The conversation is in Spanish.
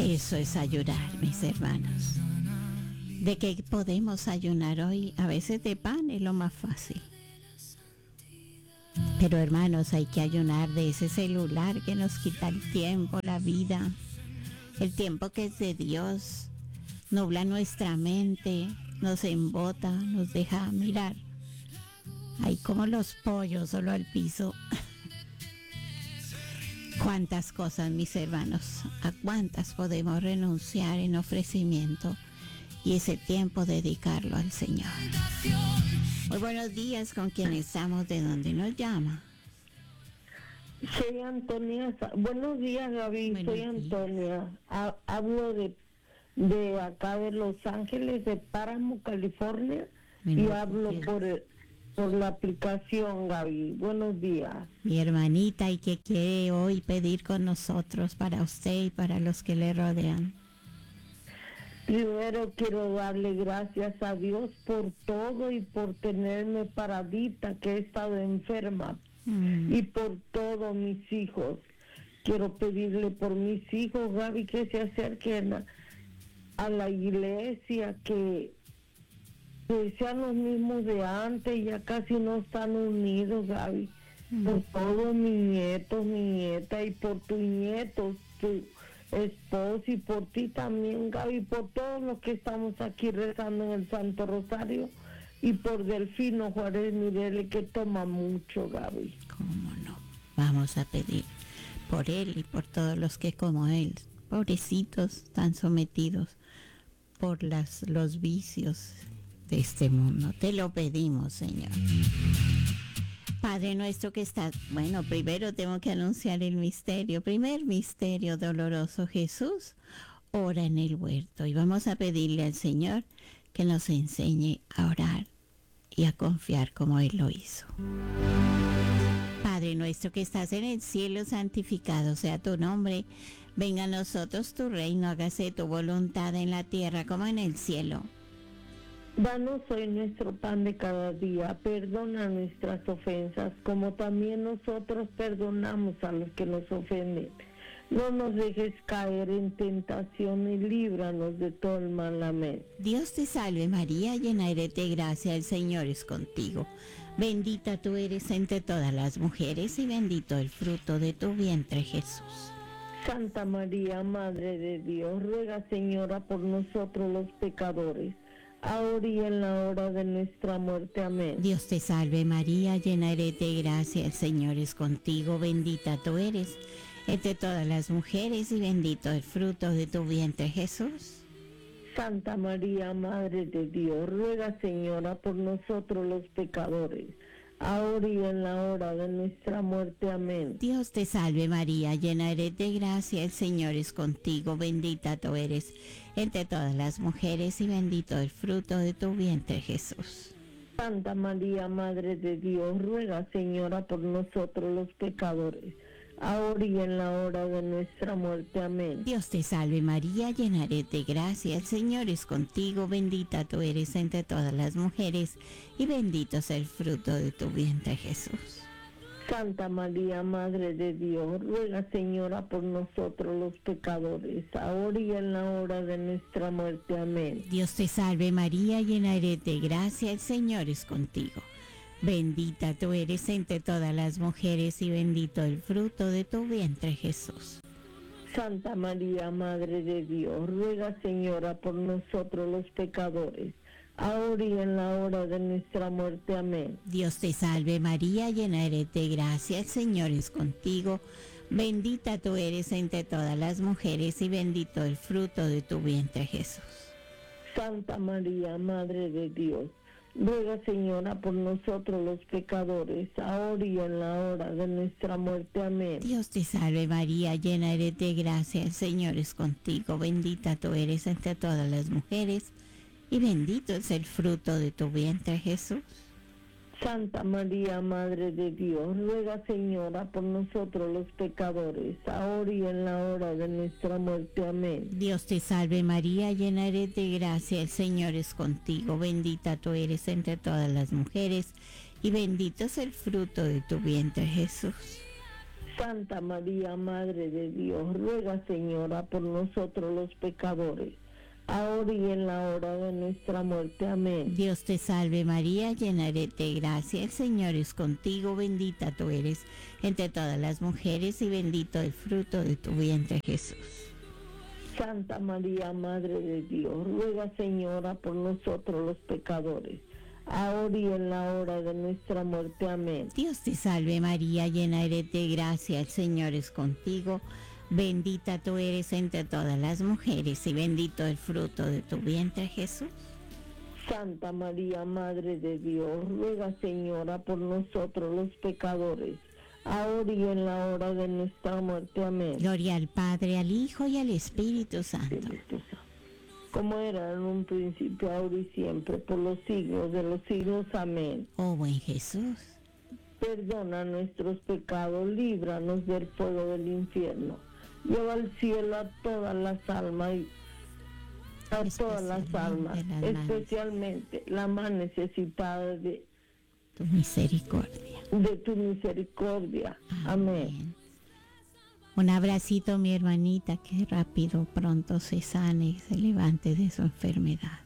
Eso es ayunar, mis hermanos. ¿De qué podemos ayunar hoy? A veces de pan es lo más fácil. Pero hermanos, hay que ayunar de ese celular que nos quita el tiempo, la vida. El tiempo que es de Dios nubla nuestra mente, nos embota, nos deja mirar. Hay como los pollos solo al piso. ¿Cuántas cosas, mis hermanos? ¿A cuántas podemos renunciar en ofrecimiento y ese tiempo dedicarlo al Señor? Muy buenos días, ¿con quién estamos? ¿De dónde nos llama? Soy Antonia. Buenos días, Gaby. Buenos Soy días. Antonia. Hablo de acá de Los Ángeles, de Páramo, California. Buenos Y hablo días. por la aplicación, Gaby. Buenos días. Mi hermanita, ¿y qué quiere hoy pedir con nosotros para usted y para los que le rodean? Primero quiero darle gracias a Dios por todo y por tenerme paradita, que he estado enferma. Y por todos mis hijos. Quiero pedirle por mis hijos, Gaby, que se acerquen a la iglesia, que sean los mismos de antes, ya casi no están unidos, Gaby. Por todos mis nietos, mi nieta, y por tus nietos, tu esposo, y por ti también, Gaby, por todos los que estamos aquí rezando en el Santo Rosario, y por Delfino Juárez Mirele, que toma mucho, Gaby. ¿Cómo no? Vamos a pedir por él y por todos los que como él, pobrecitos, están sometidos por los vicios de este mundo. Te lo pedimos, Señor. Padre nuestro que estás... Bueno, primero tengo que anunciar el misterio. Primer misterio doloroso, Jesús ora en el huerto. Y vamos a pedirle al Señor que nos enseñe a orar y a confiar como Él lo hizo. Padre nuestro que estás en el cielo, santificado sea tu nombre. Venga a nosotros tu reino, hágase tu voluntad en la tierra como en el cielo. Danos hoy nuestro pan de cada día, perdona nuestras ofensas, como también nosotros perdonamos a los que nos ofenden. No nos dejes caer en tentación y líbranos de todo el mal. Amén. Dios te salve María, llena eres de gracia, el Señor es contigo. Bendita tú eres entre todas las mujeres y bendito el fruto de tu vientre, Jesús. Santa María, Madre de Dios, ruega, Señora, por nosotros los pecadores, ahora y en la hora de nuestra muerte. Amén. Dios te salve María, llena eres de gracia, el Señor es contigo. Bendita tú eres entre todas las mujeres y bendito el fruto de tu vientre, Jesús. Santa María, Madre de Dios, ruega, Señora, por nosotros los pecadores, ahora y en la hora de nuestra muerte. Amén. Dios te salve María, llena eres de gracia, el Señor es contigo. Bendita tú eres entre todas las mujeres y bendito el fruto de tu vientre, Jesús. Santa María, Madre de Dios, ruega, Señora, por nosotros los pecadores, ahora y en la hora de nuestra muerte. Amén. Dios te salve María, llena eres de gracia, el Señor es contigo. Bendita tú eres entre todas las mujeres y bendito es el fruto de tu vientre, Jesús. Santa María, Madre de Dios, ruega, Señora, por nosotros los pecadores, ahora y en la hora de nuestra muerte. Amén. Dios te salve María, llena eres de gracia, el Señor es contigo. Bendita tú eres entre todas las mujeres y bendito el fruto de tu vientre, Jesús. Santa María, Madre de Dios, ruega, Señora, por nosotros los pecadores, ahora y en la hora de nuestra muerte. Amén. Dios te salve María, llena eres de gracia, el Señor es contigo. Bendita tú eres entre todas las mujeres y bendito el fruto de tu vientre, Jesús. Santa María, Madre de Dios, ruega, Señora, por nosotros los pecadores, ahora y en la hora de nuestra muerte. Amén. Dios te salve María, llena eres de gracia, el Señor es contigo. Bendita tú eres entre todas las mujeres y bendito es el fruto de tu vientre, Jesús. Santa María, Madre de Dios, ruega, Señora, por nosotros los pecadores, ahora y en la hora de nuestra muerte. Amén. Dios te salve María, llena eres de gracia, el Señor es contigo. Bendita tú eres entre todas las mujeres y bendito es el fruto de tu vientre, Jesús. Santa María, Madre de Dios, ruega, Señora, por nosotros los pecadores, ahora y en la hora de nuestra muerte. Amén. Dios te salve María, llena eres de gracia, el Señor es contigo, bendita tú eres entre todas las mujeres y bendito el fruto de tu vientre Jesús. Santa María, Madre de Dios, ruega, Señora, por nosotros los pecadores, ahora y en la hora de nuestra muerte. Amén. Dios te salve María, llena eres de gracia, el Señor es contigo, bendita tú eres entre todas las mujeres y bendito el fruto de tu vientre Jesús. Santa María, Madre de Dios, ruega, Señora, por nosotros los pecadores, ahora y en la hora de nuestra muerte. Amén. Gloria al Padre, al Hijo y al Espíritu Santo. Como era en un principio, ahora y siempre, por los siglos de los siglos. Amén. Oh buen Jesús, perdona nuestros pecados, líbranos del fuego del infierno, lleva al cielo a todas las almas, especialmente la más necesitada de tu misericordia. De tu misericordia. Amén. Un abracito, mi hermanita, que rápido, pronto se sane y se levante de su enfermedad.